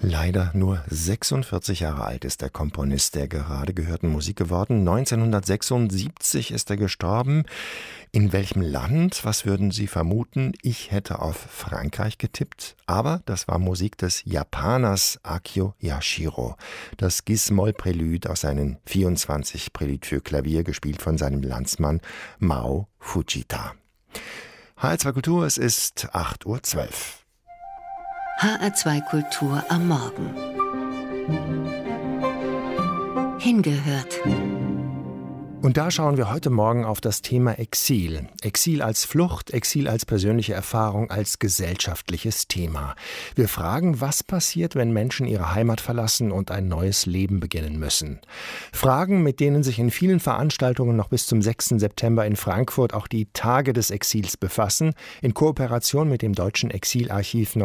Leider nur 46 Jahre alt ist der Komponist der gerade gehörten Musik geworden. 1976 ist er gestorben. In welchem Land? Was würden Sie vermuten? Ich hätte auf Frankreich getippt, aber das war Musik des Japaners Akio Yashiro. Das Gis-Moll-Prälude aus seinen 24 Prälude für Klavier, gespielt von seinem Landsmann Mao Fujita. HR2 Kultur, es ist 8:12 Uhr. HR2 Kultur am Morgen. Hingehört. Und da schauen wir heute Morgen auf das Thema Exil. Exil als Flucht, Exil als persönliche Erfahrung, als gesellschaftliches Thema. Wir fragen, was passiert, wenn Menschen ihre Heimat verlassen und ein neues Leben beginnen müssen. Fragen, mit denen sich in vielen Veranstaltungen noch bis zum 6. September in Frankfurt auch die Tage des Exils befassen, in Kooperation mit dem Deutschen Exilarchiv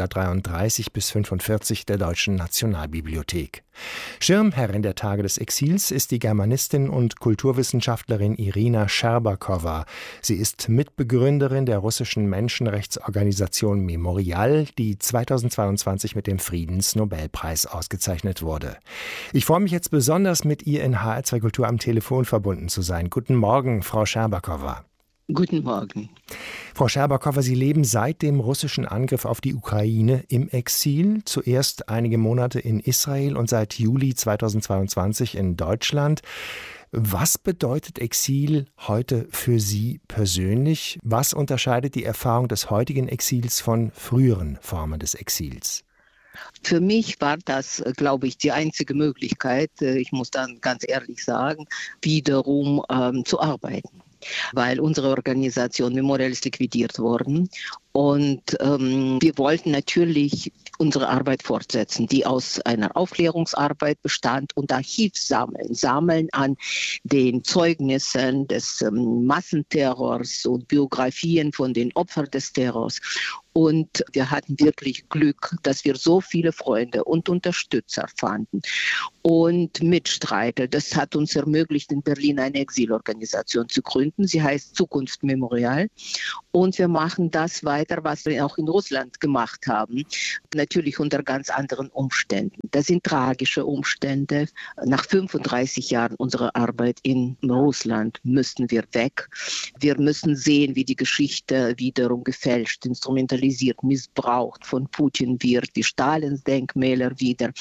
1933 bis 1945 der Deutschen Nationalbibliothek. Schirmherrin der Tage des Exils ist die Germanistin und Kulturwissenschaftlerin Irina Scherbakowa. Sie ist Mitbegründerin der russischen Menschenrechtsorganisation Memorial, die 2022 mit dem Friedensnobelpreis ausgezeichnet wurde. Ich freue mich jetzt besonders, mit ihr in HR2 Kultur am Telefon verbunden zu sein. Guten Morgen, Frau Scherbakowa. Guten Morgen. Frau Scherbakowa, Sie leben seit dem russischen Angriff auf die Ukraine im Exil. Zuerst einige Monate in Israel und seit Juli 2022 in Deutschland. Was bedeutet Exil heute für Sie persönlich? Was unterscheidet die Erfahrung des heutigen Exils von früheren Formen des Exils? Für mich war das, glaube ich, die einzige Möglichkeit, ich muss dann ganz ehrlich sagen, wiederum zu arbeiten. Weil unsere Organisation Memorial ist liquidiert worden und wir wollten natürlich unsere Arbeit fortsetzen, die aus einer Aufklärungsarbeit bestand und Archiv sammeln an den Zeugnissen des Massenterrors und Biografien von den Opfern des Terrors. Und wir hatten wirklich Glück, dass wir so viele Freunde und Unterstützer fanden und Mitstreiter. Das hat uns ermöglicht, in Berlin eine Exilorganisation zu gründen. Sie heißt Zukunft Memorial. Und wir machen das weiter, was wir auch in Russland gemacht haben. Natürlich unter ganz anderen Umständen. Das sind tragische Umstände. Nach 35 Jahren unserer Arbeit in Russland müssen wir weg. Wir müssen sehen, wie die Geschichte wiederum gefälscht, instrumentalisiert, missbraucht von Putin wird, wie Stalins Denkmäler wieder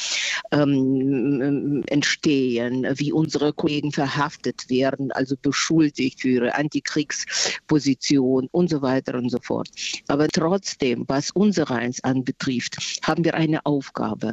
entstehen, wie unsere Kollegen verhaftet werden, also beschuldigt für ihre Antikriegsposition und so weiter und so fort. Aber trotzdem, was unsereins anbetrifft, haben wir eine Aufgabe.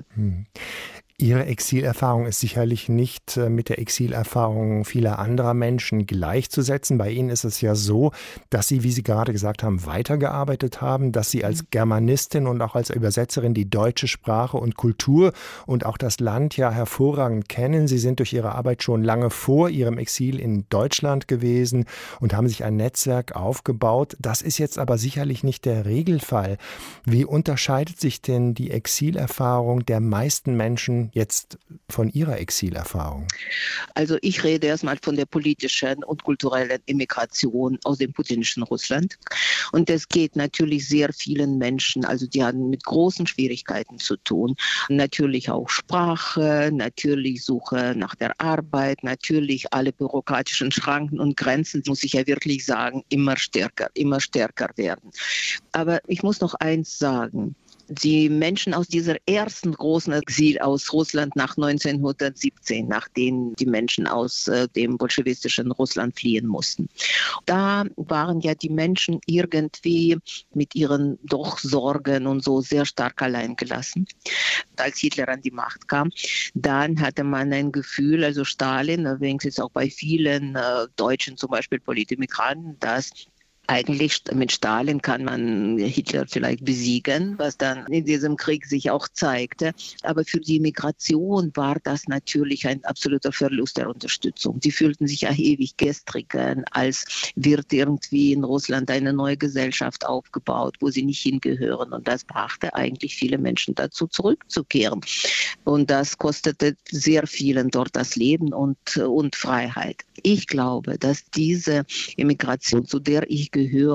Ihre Exilerfahrung ist sicherlich nicht mit der Exilerfahrung vieler anderer Menschen gleichzusetzen. Bei Ihnen ist es ja so, dass Sie, wie Sie gerade gesagt haben, weitergearbeitet haben, dass Sie als Germanistin und auch als Übersetzerin die deutsche Sprache und Kultur und auch das Land ja hervorragend kennen. Sie sind durch Ihre Arbeit schon lange vor Ihrem Exil in Deutschland gewesen und haben sich ein Netzwerk aufgebaut. Das ist jetzt aber sicherlich nicht der Regelfall. Wie unterscheidet sich denn die Exilerfahrung der meisten Menschen jetzt von Ihrer Exilerfahrung? Also ich rede erstmal von der politischen und kulturellen Immigration aus dem putinischen Russland. Und es geht natürlich sehr vielen Menschen, also die haben mit großen Schwierigkeiten zu tun. Natürlich auch Sprache, natürlich Suche nach der Arbeit, natürlich alle bürokratischen Schranken und Grenzen, muss ich ja wirklich sagen, immer stärker werden. Aber ich muss noch eins sagen. Die Menschen aus dieser ersten großen Exil aus Russland nach 1917, nachdem die Menschen aus dem bolschewistischen Russland fliehen mussten. Da waren ja die Menschen irgendwie mit ihren doch Sorgen und so sehr stark allein gelassen. Als Hitler an die Macht kam, dann hatte man ein Gefühl, also Stalin, wenigstens auch bei vielen Deutschen, zum Beispiel Politimmigranten, dass eigentlich mit Stalin kann man Hitler vielleicht besiegen, was dann in diesem Krieg sich auch zeigte. Aber für die Migration war das natürlich ein absoluter Verlust der Unterstützung. Die fühlten sich ja ewig gestrigen, als wird irgendwie in Russland eine neue Gesellschaft aufgebaut, wo sie nicht hingehören. Und das brachte eigentlich viele Menschen dazu, zurückzukehren. Und das kostete sehr vielen dort das Leben und Freiheit. Ich glaube, dass diese Immigration, zu der ich gehöre,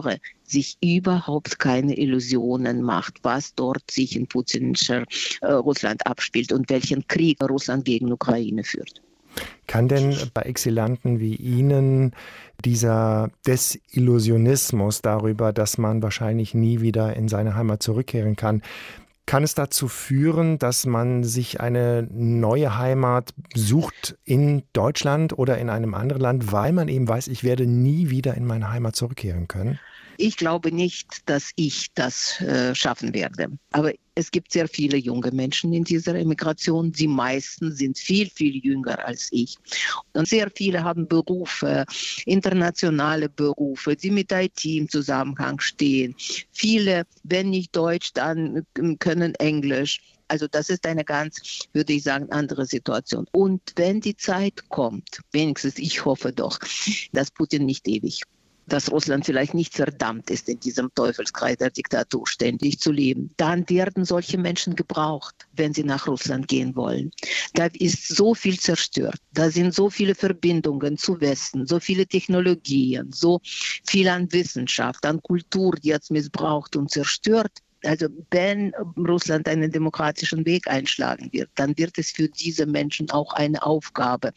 sich überhaupt keine Illusionen macht, was dort sich in putinscher Russland abspielt und welchen Krieg Russland gegen Ukraine führt. Kann denn bei Exilanten wie Ihnen dieser Desillusionismus darüber, dass man wahrscheinlich nie wieder in seine Heimat zurückkehren kann, kann es dazu führen, dass man sich eine neue Heimat sucht in Deutschland oder in einem anderen Land, weil man eben weiß, ich werde nie wieder in meine Heimat zurückkehren können? Ich glaube nicht, dass ich das schaffen werde. Aber es gibt sehr viele junge Menschen in dieser Emigration. Die meisten sind viel, viel jünger als ich. Und sehr viele haben Berufe, internationale Berufe, die mit IT im Zusammenhang stehen. Viele, wenn nicht Deutsch, dann können Englisch. Also das ist eine ganz, würde ich sagen, andere Situation. Und wenn die Zeit kommt, wenigstens ich hoffe doch, dass Putin nicht ewig, dass Russland vielleicht nicht verdammt ist, in diesem Teufelskreis der Diktatur ständig zu leben, dann werden solche Menschen gebraucht, wenn sie nach Russland gehen wollen. Da ist so viel zerstört, da sind so viele Verbindungen zu Westen, so viele Technologien, so viel an Wissenschaft, an Kultur, die jetzt missbraucht und zerstört. Also wenn Russland einen demokratischen Weg einschlagen wird, dann wird es für diese Menschen auch eine Aufgabe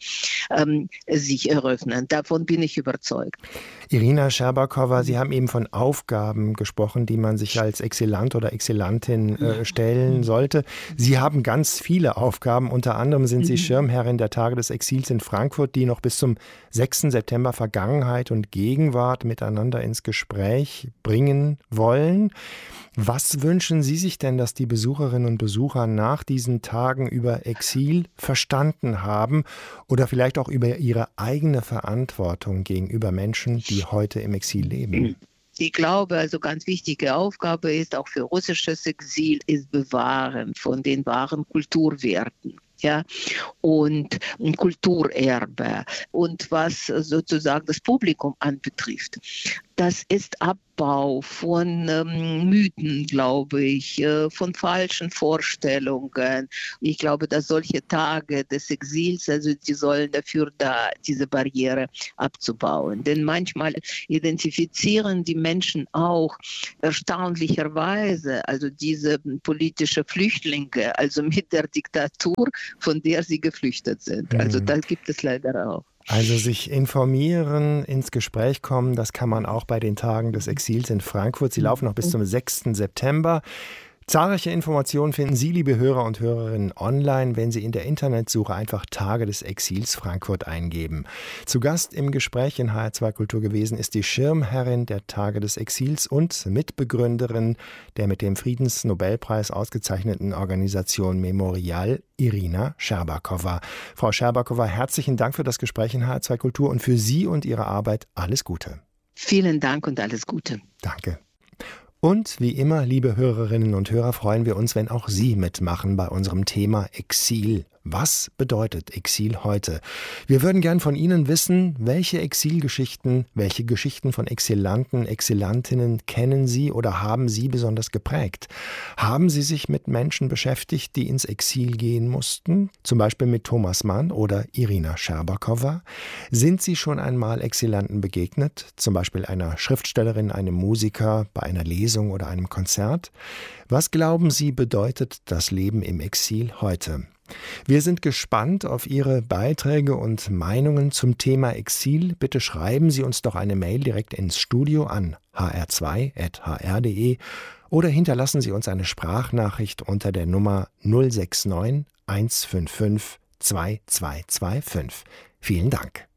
sich eröffnen. Davon bin ich überzeugt. Irina Scherbakowa, Sie haben eben von Aufgaben gesprochen, die man sich als Exilant oder Exilantin stellen sollte. Sie haben ganz viele Aufgaben. Unter anderem sind Sie Schirmherrin der Tage des Exils in Frankfurt, die noch bis zum 6. September Vergangenheit und Gegenwart miteinander ins Gespräch bringen wollen. Was wünschen Sie sich denn, dass die Besucherinnen und Besucher nach diesen Tagen über Exil verstanden haben oder vielleicht auch über ihre eigene Verantwortung gegenüber Menschen, die heute im Exil leben? Ich glaube, also ganz wichtige Aufgabe ist auch für russisches Exil, ist Bewahren von den wahren Kulturwerten. Ja, und Kulturerbe. Und was sozusagen das Publikum anbetrifft, das ist Abbau von Mythen, glaube ich, von falschen Vorstellungen. Ich glaube, dass solche Tage des Exils, also die sollen dafür da, diese Barriere abzubauen. Denn manchmal identifizieren die Menschen auch erstaunlicherweise, also diese politische Flüchtlinge, also mit der Diktatur, von der sie geflüchtet sind. Also das gibt es leider auch. Also sich informieren, ins Gespräch kommen, das kann man auch bei den Tagen des Exils in Frankfurt. Sie laufen noch bis zum 6. September. Zahlreiche Informationen finden Sie, liebe Hörer und Hörerinnen, online, wenn Sie in der Internetsuche einfach Tage des Exils Frankfurt eingeben. Zu Gast im Gespräch in HR2 Kultur gewesen ist die Schirmherrin der Tage des Exils und Mitbegründerin der mit dem Friedensnobelpreis ausgezeichneten Organisation Memorial, Irina Scherbakowa. Frau Scherbakowa, herzlichen Dank für das Gespräch in HR2 Kultur und für Sie und Ihre Arbeit alles Gute. Vielen Dank und alles Gute. Danke. Und wie immer, liebe Hörerinnen und Hörer, freuen wir uns, wenn auch Sie mitmachen bei unserem Thema Exil. Was bedeutet Exil heute? Wir würden gern von Ihnen wissen, welche Exilgeschichten, welche Geschichten von Exilanten, Exilantinnen kennen Sie oder haben Sie besonders geprägt? Haben Sie sich mit Menschen beschäftigt, die ins Exil gehen mussten? Zum Beispiel mit Thomas Mann oder Irina Scherbakowa? Sind Sie schon einmal Exilanten begegnet? Zum Beispiel einer Schriftstellerin, einem Musiker, bei einer Lesung oder einem Konzert? Was glauben Sie, bedeutet das Leben im Exil heute? Wir sind gespannt auf Ihre Beiträge und Meinungen zum Thema Exil. Bitte schreiben Sie uns doch eine Mail direkt ins Studio an hr2@hr.de oder hinterlassen Sie uns eine Sprachnachricht unter der Nummer 069 155 2225. Vielen Dank.